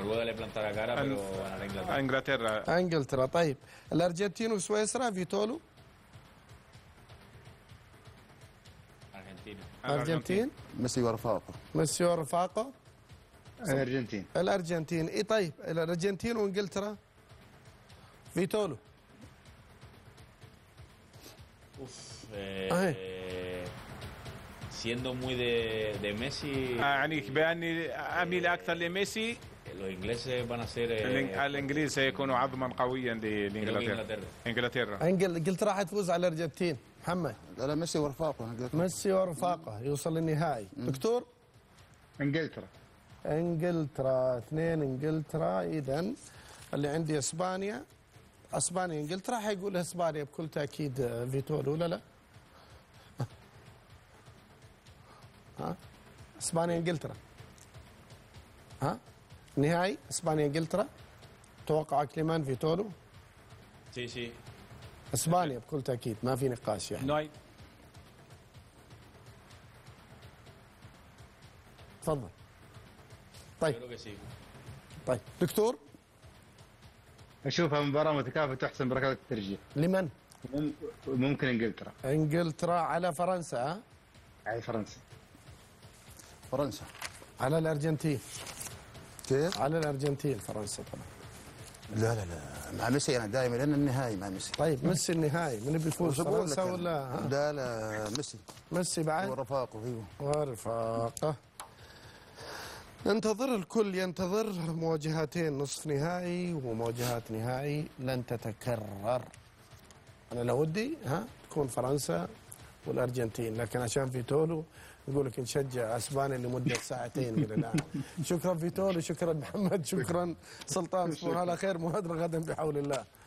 Noruega le plantará cara, pero ganará Inglaterra. انجلترا. انجلترا. طيب الارجنتين وسويسرا فيتولو. Argentina. الارجنتين. ميسي ورفاقه. ميسي ورفاقه. الارجنتين. الارجنتين. اي طيب الارجنتين وانجلترا فيتولو. Siendo muy de Messi, يعني باني اميل اكثر لميسي. los ingleses van a ser الانجليز سيكونوا عظما قويا لانجلترا. انجلترا. انجلترا حتفوز على الارجنتين. محمد. لا ميسي ورفاقه. ميسي ورفاقه يوصل للنهائي. دكتور. انجلترا. انجلترا 2 انجلترا. اذا اللي عندي اسبانيا انجلترا حيقول اسبانيا بكل تاكيد. فيتولو ولا لا؟ ها اسبانيا انجلترا. ها نهائي اسبانيا انجلترا. توقعك لمن فيتولو؟ sí. اسبانيا بكل تاكيد ما في نقاش يعني. ناي. تفضل. Yo طيب creo que sí. طيب دكتور. اشوفها مباراه متكافئه تحسم بركلات الترجيح. لمن؟ ممكن انجلترا. انجلترا على فرنسا. ها على فرنسا. فرنسا. على الارجنتين. كيف؟ على الارجنتين فرنسا طبعا. لا مع ميسي انا دائما لان النهائي مع ميسي. طيب ميسي النهائي من بيفوز فرنسا ولا؟ لا ميسي. ميسي بعد ورفاقه. ايوه ورفاقه. ننتظر الكل ينتظر مواجهتين نصف نهائي ومواجهات نهائي لن تتكرر. انا لو ودي تكون فرنسا والارجنتين، لكن عشان فيتولو يقول لك نشجع اسبانيا لمده ساعتين من الان. شكرا فيتولو، شكرا محمد، شكرا سلطان، تصبحون على خير، مهدر غدا بحول الله.